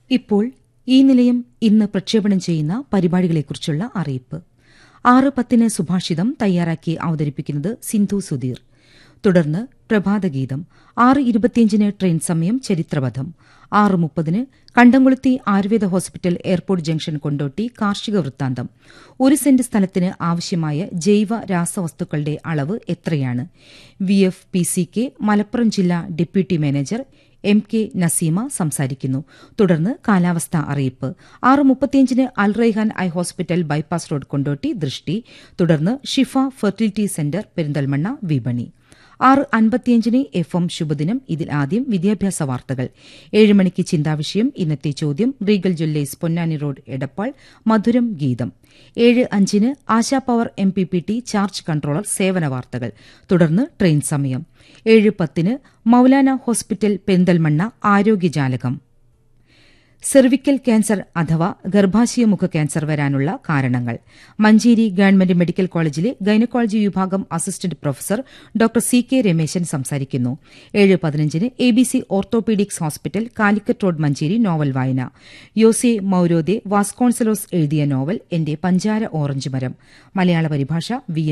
ഇപ്പോൾ ഈ നിലയം ഇന്ന് പ്രക്ഷേപണം ചെയ്യുന്ന പരിപാടികളെക്കുറിച്ചുള്ള അറിയിപ്പ്. 6:10 സുഭാഷിതം തയ്യാറാക്കി അവതരിപ്പിക്കുന്നത് സിന്ധു സുധീർ. തുടർന്ന് പ്രഭാതഗീതം. 6:25 ട്രെയിൻ സമയം ചരിത്രപഥം. 6:30 കണ്ടംകുളത്തി Ayurveda hospital airport junction Kondotty കാർഷിക വൃത്താന്തം. 1 സെന്റ് സ്ഥലത്തിന് ആവശ്യമായ ജൈവ രാസവസ്തുക്കളുടെ അളവ് എത്രയാണ്? VFPCK മലപ്പുറം ജില്ലാ ഡെപ്യൂട്ടി മാനേജർ MK നസീമ സംസാരിക്കുന്നു. തുടർന്ന് കാലാവസ്ഥാ അറിയിപ്പ്. 6:35 അൽ Raihan eye hospital bypass road Kondotty ദൃഷ്ടി. തുടർന്ന് ഷിഫ ഫെർട്ടിലിറ്റി സെന്റർ പെരിന്തൽമണ്ണ വിപണി. 6:55 FM ശുഭദിനം. ഇതിൽ ആദ്യം വിദ്യാഭ്യാസ വാർത്തകൾ. 7 മണിക്ക് ചിന്താവിഷയം. ഇന്നത്തെ ചോദ്യം Regal Jewellers Ponnani road Edappal മധുരം ഗീതം. 7:05 ASHA power MPPT charge controller സേവന വാർത്തകൾ. തുടർന്ന് ട്രെയിൻ സമയം. 7:10 Maulana hospital Perinthalmanna ആരോഗ്യജാലകം. Cervical cancer അഥവാ ഗർഭാശയമുഖ ക്യാൻസർ വരാനുള്ള കാരണങ്ങൾ. മഞ്ചേരി ഗവൺമെന്റ് മെഡിക്കൽ കോളേജിലെ ഗൈനക്കോളജി വിഭാഗം assistant professor doctor CK Rameshan സംസാരിക്കുന്നു. 7:15 ABC orthopaedics hospital Calicut road Manjeri novel വായന. യോസെ മൌരോദെ വാസ്കോൺസലോസ് എഴുതിയ നോവൽ എന്റെ പഞ്ചാര ഓറഞ്ച് മരം. മലയാള പരിഭാഷ VM